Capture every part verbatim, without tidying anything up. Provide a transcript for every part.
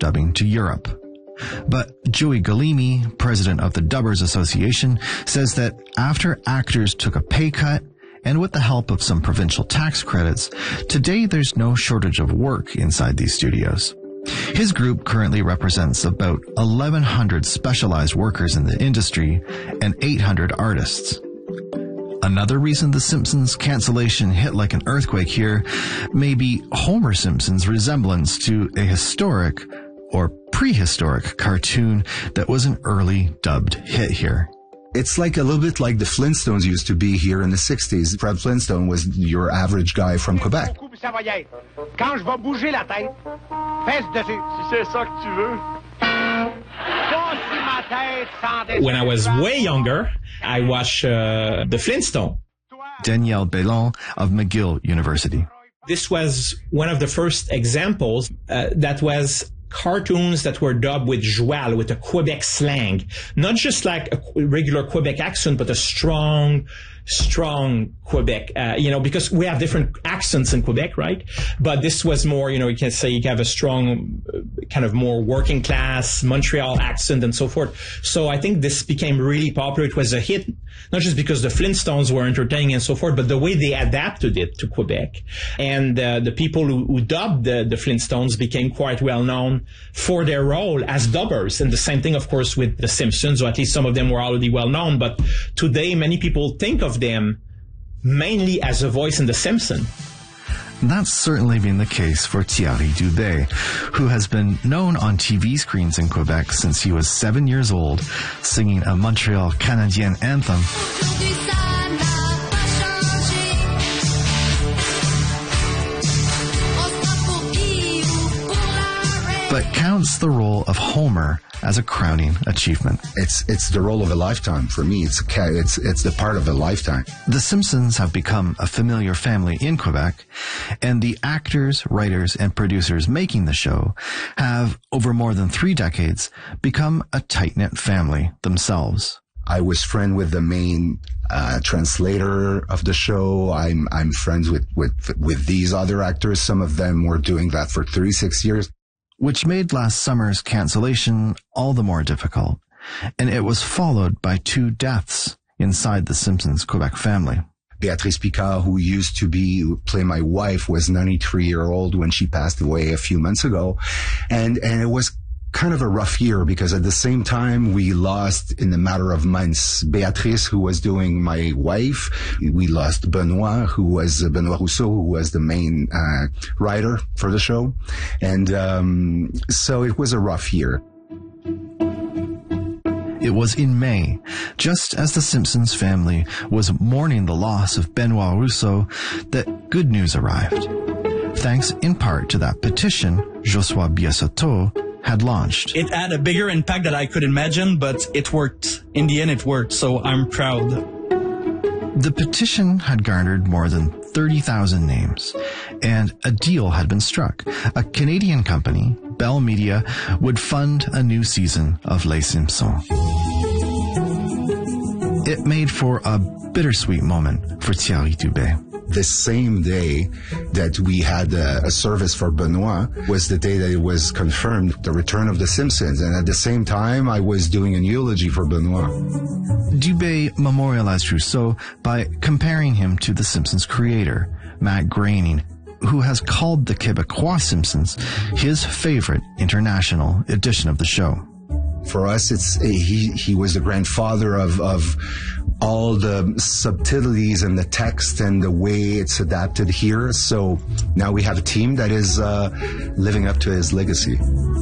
dubbing to Europe. But Joey Galimi, president of the Dubbers Association, says that after actors took a pay cut and with the help of some provincial tax credits, today there's no shortage of work inside these studios. His group currently represents about eleven hundred specialized workers in the industry and eight hundred artists. Another reason The Simpsons cancellation hit like an earthquake here may be Homer Simpson's resemblance to a historic or prehistoric cartoon that was an early dubbed hit here. It's like a little bit like the Flintstones used to be here in the sixties. Fred Flintstone was your average guy from Quebec. Quand je vais bouger la tête, fesse dessus. Si c'est ça que tu veux. When I was way younger, I watched uh, the Flintstones. Danielle Bellon of McGill University. This was one of the first examples uh, that was cartoons that were dubbed with joual, with a Quebec slang. Not just like a regular Quebec accent, but a strong, strong Quebec, uh, you know, because we have different accents in Quebec, right? But this was more, you know, you can say you have a strong, uh, kind of more working class Montreal accent and so forth. So I think this became really popular. It was a hit, not just because the Flintstones were entertaining and so forth, but the way they adapted it to Quebec. And uh, the people who, who dubbed the, the Flintstones became quite well known for their role as dubbers. And the same thing, of course, with the Simpsons, or at least some of them were already well known. But today, many people think of them mainly as a voice in The Simpsons. That's certainly been the case for Thierry Dubé, who has been known on T V screens in Quebec since he was seven years old, singing a Montreal Canadien anthem. But counts the role of Homer as a crowning achievement. It's it's the role of a lifetime for me. It's it's it's the part of a lifetime. The Simpsons have become a familiar family in Quebec, and the actors, writers, and producers making the show have, over more than three decades, become a tight-knit family themselves. I was friend with the main uh, translator of the show. I'm I'm friends with, with with these other actors. Some of them were doing that for thirty-six years. Which made last summer's cancellation all the more difficult. And it was followed by two deaths inside the Simpsons Quebec family. Béatrice Picard, who used to be play my wife, was ninety-three year old when she passed away a few months ago. And, and it was kind of a rough year because at the same time we lost in a matter of months Béatrice, who was doing my wife. We lost Benoit, who was uh, Benoit Rousseau, who was the main uh, writer for the show. And um, so it was a rough year. It was in May, just as the Simpsons family was mourning the loss of Benoit Rousseau, that good news arrived. Thanks in part to that petition Josua Biasoto had launched. It had a bigger impact than I could imagine, but it worked. In the end, it worked, so I'm proud. The petition had garnered more than thirty thousand names, and a deal had been struck. A Canadian company, Bell Media, would fund a new season of Les Simpsons. It made for a bittersweet moment for Thierry Dubé. The same day that we had a, a service for Benoit was the day that it was confirmed the return of The Simpsons. And at the same time, I was doing an eulogy for Benoit. Dubé memorialized Rousseau by comparing him to The Simpsons creator, Matt Groening, who has called the Quebecois Simpsons his favorite international edition of the show. For us, it's he he was the grandfather of of all the subtleties and the text and the way it's adapted here. So now we have a team that is uh, living up to his legacy.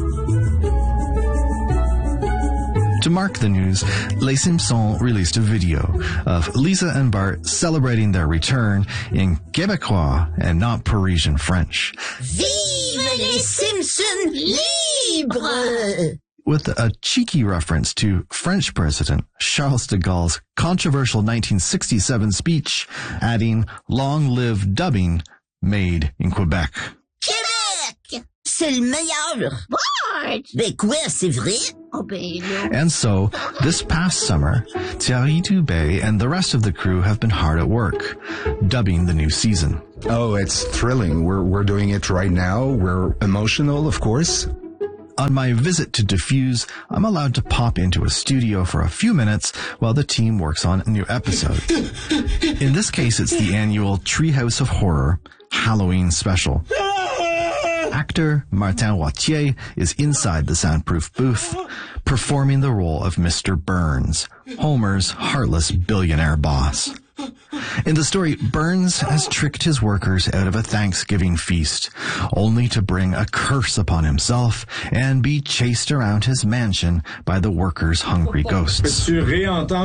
To mark the news, Les Simpsons released a video of Lisa and Bart celebrating their return in Quebecois and not Parisian French. Vive les Simpsons libres! With a cheeky reference to French President Charles de Gaulle's controversial nineteen sixty-seven speech, adding, "Long live dubbing, made in Quebec." Québec! C'est le meilleur! What? Ben quoi, c'est vrai? Oh, ben non. And so, this past summer, Thierry Dubé and the rest of the crew have been hard at work, dubbing the new season. Oh, it's thrilling. We're, we're doing it right now. We're emotional, of course. On my visit to Diffuse, I'm allowed to pop into a studio for a few minutes while the team works on new episodes. In this case, it's the annual Treehouse of Horror Halloween special. Actor Martin Wattier is inside the soundproof booth, performing the role of Mister Burns, Homer's heartless billionaire boss. In the story, Burns has tricked his workers out of a Thanksgiving feast, only to bring a curse upon himself and be chased around his mansion by the workers' hungry ghosts. Thierry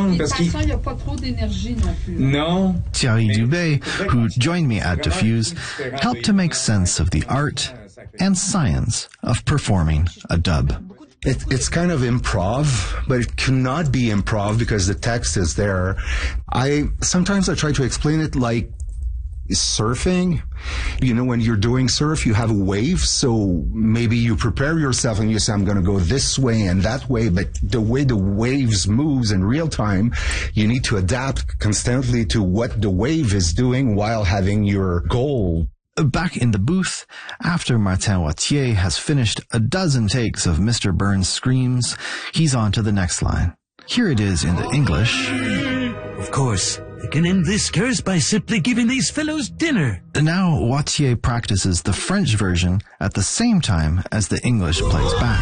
Dubé, who joined me at Diffuse, helped to make sense of the art and science of performing a dub. It, it's kind of improv, but it cannot be improv because the text is there. I sometimes I try to explain it like surfing. You know, when you're doing surf, you have a wave, so maybe you prepare yourself and you say, I'm going to go this way and that way, but the way the waves moves in real time, you need to adapt constantly to what the wave is doing while having your goal. Back in the booth, after Martin Wattier has finished a dozen takes of Mister Burns' screams, he's on to the next line. Here it is in the English. Of course, they can end this curse by simply giving these fellows dinner. Now Wattier practices the French version at the same time as the English plays back.